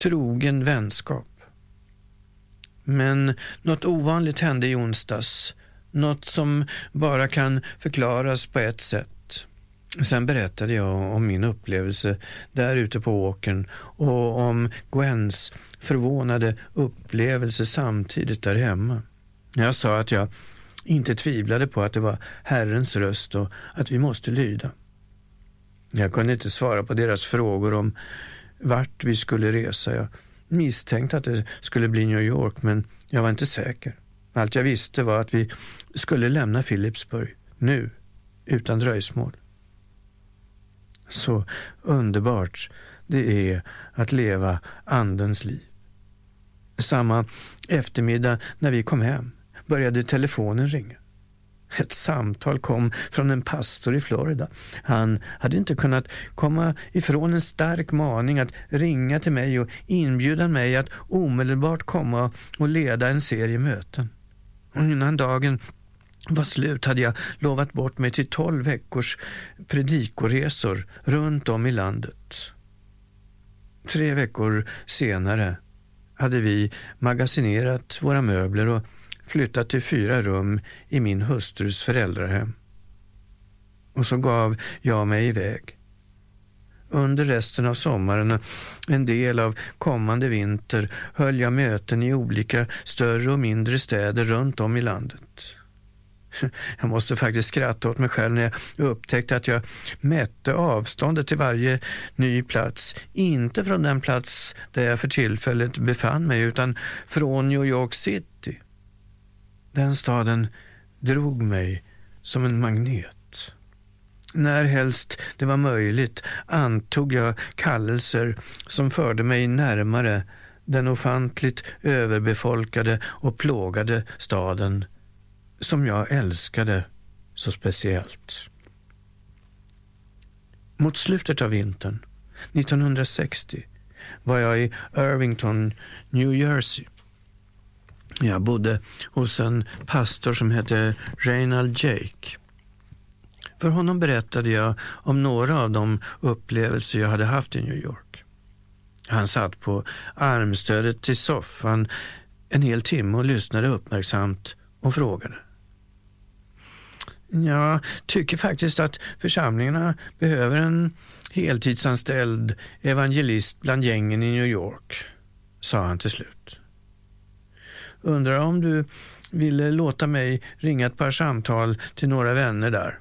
trogen vänskap. Men något ovanligt hände i onsdags, något som bara kan förklaras på ett sätt. Sen berättade jag om min upplevelse där ute på åkern och om Gwens förvånade upplevelse samtidigt där hemma. Jag sa att jag inte tvivlade på att det var Herrens röst och att vi måste lyda. Jag kunde inte svara på deras frågor om vart vi skulle resa. Jag misstänkte att det skulle bli New York, men jag var inte säker. Allt jag visste var att vi skulle lämna Philipsburg nu, utan dröjsmål. Så underbart det är att leva andens liv. Samma eftermiddag när vi kom hem började telefonen ringa. Ett samtal kom från en pastor i Florida. Han hade inte kunnat komma ifrån en stark maning att ringa till mig och inbjuda mig att omedelbart komma och leda en serie möten. Och innan dagen var slut hade jag lovat bort mig till 12 veckors predikoresor runt om i landet. 3 veckor senare hade vi magasinerat våra möbler och flyttat till 4 rum i min hustrus föräldrahem. Och så gav jag mig iväg. Under resten av sommaren och en del av kommande vinter höll jag möten i olika större och mindre städer runt om i landet. Jag måste faktiskt skratta åt mig själv när jag upptäckte att jag mätte avståndet till varje ny plats, inte från den plats där jag för tillfället befann mig utan från New York City. Den staden drog mig som en magnet. När helst det var möjligt antog jag kallelser som förde mig närmare den ofantligt överbefolkade och plågade staden som jag älskade så speciellt. Mot slutet av vintern 1960 var jag i Irvington, New Jersey. Jag bodde hos en pastor som hette Reinald Jake. För honom berättade jag om några av de upplevelser jag hade haft i New York. Han satt på armstödet till soffan en hel timme och lyssnade uppmärksamt och frågade. Jag tycker faktiskt att församlingarna behöver en heltidsanställd evangelist bland gängen i New York, sa han till slut. Undrar om du ville låta mig ringa ett par samtal till några vänner där.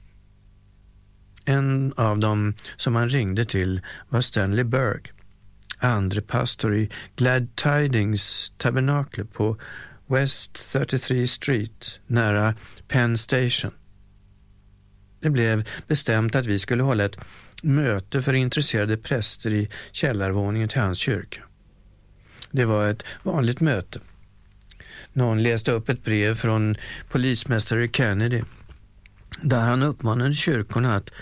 En av dem som han ringde till var Stanley Berg, andre pastor i Glad Tidings Tabernacle på West 33 Street nära Penn Station. Det blev bestämt att vi skulle hålla ett möte för intresserade präster i källarvåningen till hans kyrka. Det var ett vanligt möte. Någon läste upp ett brev från polismästare Kennedy där han uppmanade kyrkorna att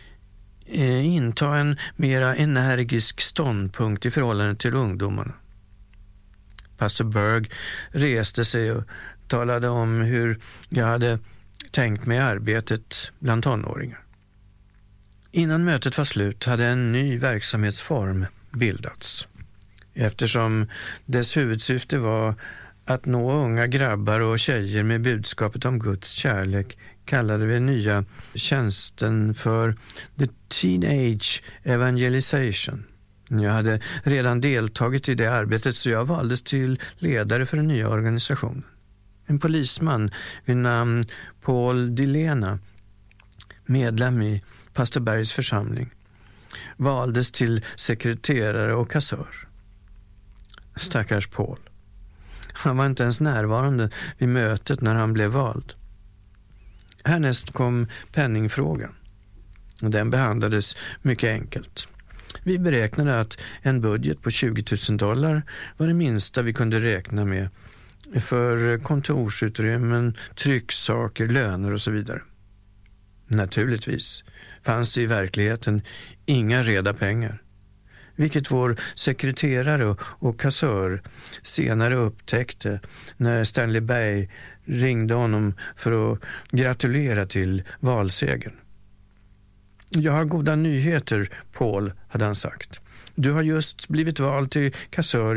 inta en mera energisk ståndpunkt i förhållande till ungdomarna. Pastor Berg reste sig och talade om hur jag hade tänkt mig arbetet bland tonåringar. Innan mötet var slut hade en ny verksamhetsform bildats. Eftersom dess huvudsyfte var att nå unga grabbar och tjejer med budskapet om Guds kärlek kallade vi nya tjänsten för The Teenage Evangelization. Jag hade redan deltagit i det arbetet så jag valdes till ledare för den nya organisationen. En polisman vid namn Paul Dilena, medlem i pastor Bergs församling, valdes till sekreterare och kassör. Stackars Paul. Han var inte ens närvarande vid mötet när han blev vald. Härnäst kom penningfrågan. Den behandlades mycket enkelt. Vi beräknade att en budget på $20,000 var det minsta vi kunde räkna med för kontorsutrymmen, trycksaker, löner och så vidare. Naturligtvis fanns det i verkligheten inga reda pengar, vilket vår sekreterare och kassör senare upptäckte när Stanley Berg ringde honom för att gratulera till valsegern. Jag har goda nyheter, Paul, hade han sagt. Du har just blivit vald till kassör